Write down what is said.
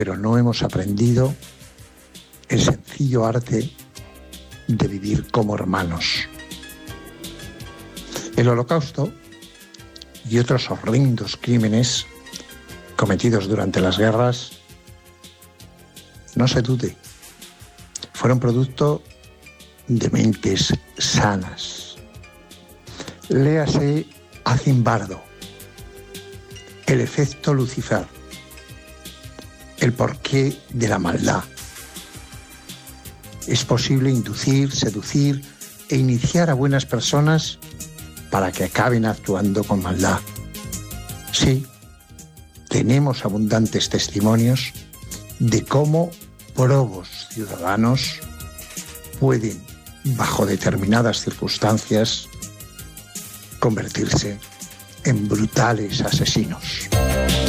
pero no hemos aprendido el sencillo arte de vivir como hermanos. El Holocausto y otros horrendos crímenes cometidos durante las guerras, no se dude, fueron producto de mentes sanas. Léase a Zimbardo, el efecto Lucifer, el porqué de la maldad. Es posible inducir, seducir e iniciar a buenas personas para que acaben actuando con maldad. Sí, tenemos abundantes testimonios de cómo probos ciudadanos pueden, bajo determinadas circunstancias, convertirse en brutales asesinos.